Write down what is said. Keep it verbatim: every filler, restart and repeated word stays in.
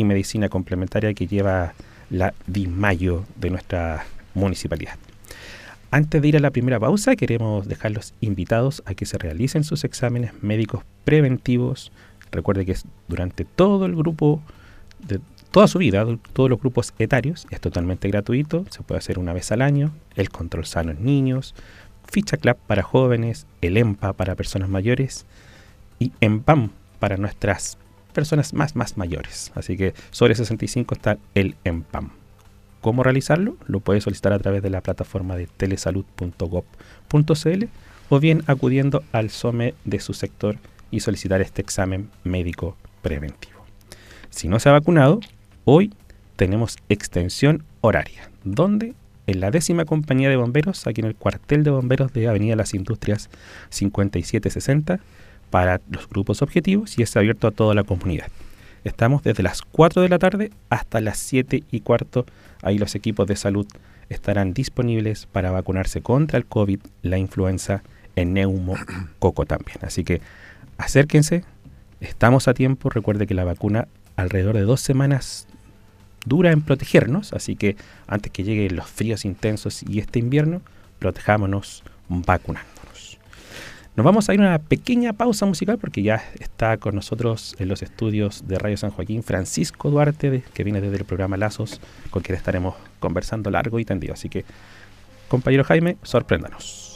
y Medicina Complementaria que lleva la DIMAYO de nuestra municipalidad. Antes de ir a la primera pausa, queremos dejarlos invitados a que se realicen sus exámenes médicos preventivos. Recuerde que es durante todo el grupo, de toda su vida, todos los grupos etarios, es totalmente gratuito, se puede hacer una vez al año, el control sano en niños, ficha C L A P para jóvenes, el EMPA para personas mayores y EMPAM para nuestras personas más, más mayores. Así que sobre sesenta y cinco está el EMPAM. ¿Cómo realizarlo? Lo puede solicitar a través de la plataforma de telesalud punto gob punto cl o bien acudiendo al SOME de su sector y solicitar este examen médico preventivo. Si no se ha vacunado, hoy tenemos extensión horaria, donde en la décima compañía de bomberos, aquí en el cuartel de bomberos de Avenida Las Industrias cincuenta y siete sesenta, para los grupos objetivos y es abierto a toda la comunidad. Estamos desde las cuatro de la tarde hasta las siete y cuarto. Ahí los equipos de salud estarán disponibles para vacunarse contra el COVID, la influenza, el neumococo también. Así que acérquense, estamos a tiempo. Recuerde que la vacuna alrededor de dos semanas dura en protegernos, así que antes que lleguen los fríos intensos y este invierno, protejámonos vacunándonos. Nos vamos a ir a una pequeña pausa musical porque ya está con nosotros en los estudios de Radio San Joaquín Francisco Duarte, de, que viene desde el programa Lazos, con quien estaremos conversando largo y tendido. Así que, compañero Jaime, sorpréndanos.